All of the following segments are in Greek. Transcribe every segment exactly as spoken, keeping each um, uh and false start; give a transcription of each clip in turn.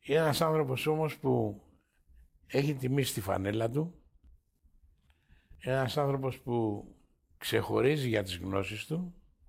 Είναι ένας άνθρωπος όμως που έχει τιμήσει τη φανέλα του. Είναι ένας άνθρωπος που ξεχωρίζει για τις γνώσεις του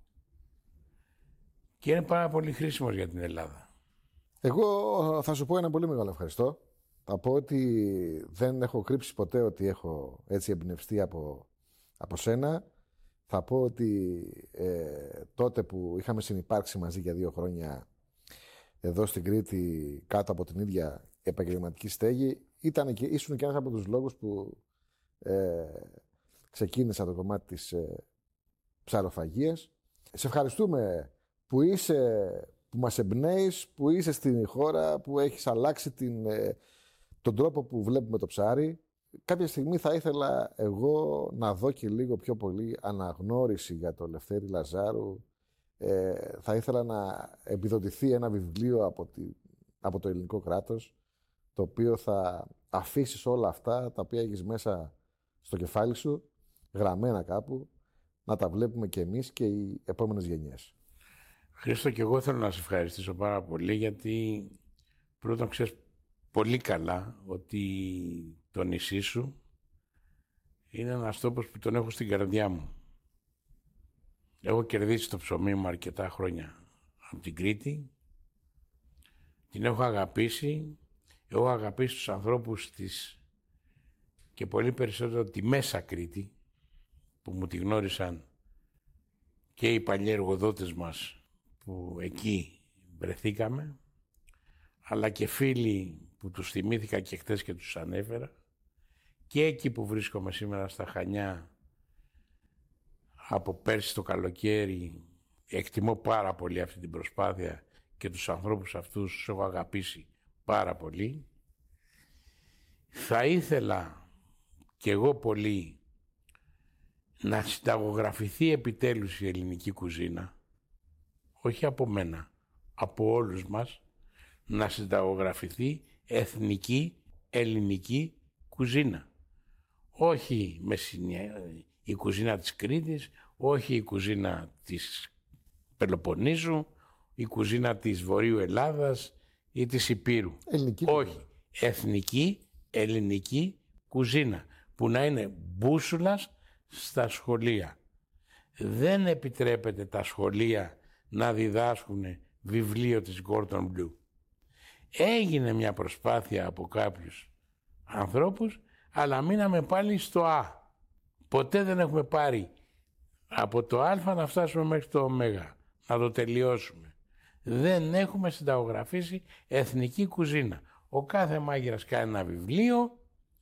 και είναι πάρα πολύ χρήσιμος για την Ελλάδα. Εγώ θα σου πω ένα πολύ μεγάλο ευχαριστώ. Θα πω ότι δεν έχω κρύψει ποτέ ότι έχω έτσι εμπνευστεί από, από σένα. Θα πω ότι ε, τότε που είχαμε συνυπάρξει μαζί για δύο χρόνια εδώ στην Κρήτη κάτω από την ίδια επαγγελματική στέγη, ήταν και, ήσουν και ένας από τους λόγους που ε, ξεκίνησα το κομμάτι της ε, ψαροφαγίας. Σε ευχαριστούμε που είσαι, που μας εμπνέεις, που είσαι στην χώρα, που έχεις αλλάξει την, ε, τον τρόπο που βλέπουμε το ψάρι. Κάποια στιγμή θα ήθελα εγώ να δω και λίγο πιο πολύ αναγνώριση για τον Λευτέρη Λαζάρου. Ε, θα ήθελα να επιδοτηθεί ένα βιβλίο από, τη, από το ελληνικό κράτος, το οποίο θα αφήσεις όλα αυτά τα οποία έχεις μέσα στο κεφάλι σου, γραμμένα κάπου, να τα βλέπουμε και εμείς και οι επόμενες γενιές. Χρήστο, και εγώ θέλω να σε ευχαριστήσω πάρα πολύ, γιατί πρώτον ξέρεις πολύ καλά ότι το νησί σου είναι ένας τόπος που τον έχω στην καρδιά μου. Έχω κερδίσει το ψωμί μου αρκετά χρόνια από την Κρήτη. Την έχω αγαπήσει. Έχω αγαπήσει τους ανθρώπους της και πολύ περισσότερο τη Μέσα Κρήτη, που μου τη γνώρισαν και οι παλιοί εργοδότες μας που εκεί βρεθήκαμε, αλλά και φίλοι που τους θυμήθηκα και χτες και τους ανέφερα, και εκεί που βρίσκομαι σήμερα στα Χανιά από πέρσι το καλοκαίρι. Εκτιμώ πάρα πολύ αυτή την προσπάθεια και τους ανθρώπους αυτούς τους έχω αγαπήσει πάρα πολύ. Θα ήθελα κι εγώ πολύ να συνταγογραφηθεί επιτέλους η ελληνική κουζίνα, όχι από μένα, από όλους μας, να συνταγογραφηθεί εθνική ελληνική κουζίνα. Όχι με η κουζίνα της Κρήτης, όχι η κουζίνα της Πελοποννήσου, η κουζίνα της Βορείου Ελλάδας ή της Υπήρου. Ελληνική όχι, κουζίνα. εθνική ελληνική κουζίνα, που να είναι μπούσουλας στα σχολεία. Δεν επιτρέπεται τα σχολεία να διδάσκουν βιβλίο της Gordon Blue. Έγινε μια προσπάθεια από κάποιους ανθρώπους, αλλά μείναμε πάλι στο Α. Ποτέ δεν έχουμε πάρει από το Α να φτάσουμε μέχρι το Ω, να το τελειώσουμε. Δεν έχουμε συνταγογραφήσει εθνική κουζίνα. Ο κάθε μάγειρας κάνει ένα βιβλίο,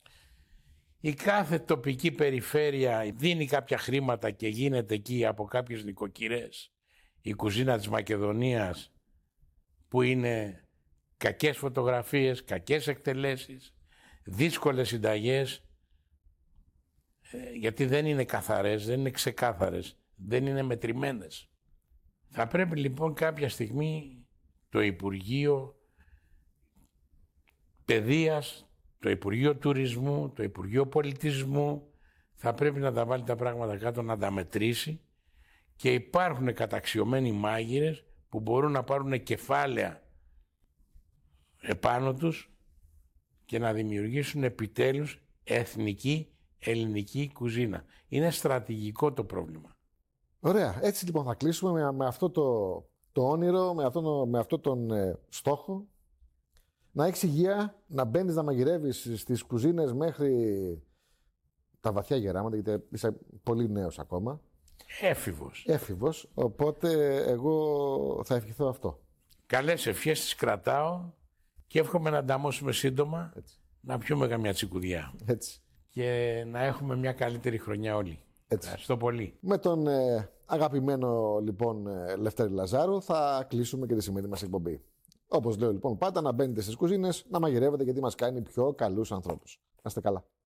η κάθε τοπική περιφέρεια δίνει κάποια χρήματα και γίνεται εκεί από κάποιες νοικοκυρές η κουζίνα της Μακεδονίας, που είναι κακές φωτογραφίες, κακές εκτελέσεις, δύσκολες συνταγές, γιατί δεν είναι καθαρές, δεν είναι ξεκάθαρες, δεν είναι μετρημένες. Θα πρέπει λοιπόν κάποια στιγμή το Υπουργείο Παιδείας, το Υπουργείο Τουρισμού, το Υπουργείο Πολιτισμού θα πρέπει να τα βάλει τα πράγματα κάτω, να τα μετρήσει, και υπάρχουν καταξιωμένοι μάγειρες που μπορούν να πάρουν κεφάλαια επάνω τους και να δημιουργήσουν επιτέλους εθνική ελληνική κουζίνα. Είναι στρατηγικό το πρόβλημα. Ωραία. Έτσι λοιπόν θα κλείσουμε με, με αυτό το, το όνειρο, με, αυτό, με αυτό τον ε, στόχο. Να έχεις υγεία, να μπαίνεις να μαγειρεύεις στις κουζίνες μέχρι τα βαθιά γεράματα, γιατί είσαι πολύ νέος ακόμα. Έφηβος. Έφηβος, οπότε εγώ θα ευχηθώ αυτό. Καλές ευχές τις κρατάω και εύχομαι να ανταμώσουμε σύντομα. Έτσι. Να πιούμε καμιά τσικουδιά. Έτσι. Και να έχουμε μια καλύτερη χρονιά όλοι. Έτσι. Ευχαριστώ πολύ. Με τον ε, αγαπημένο λοιπόν ε, Λευτέρη Λαζάρου θα κλείσουμε και τη σημερινή μας εκπομπή. Όπως λέω λοιπόν πάντα, να μπαίνετε στις κουζίνες, να μαγειρεύετε, γιατί μας κάνει πιο καλούς ανθρώπους. Να είστε καλά.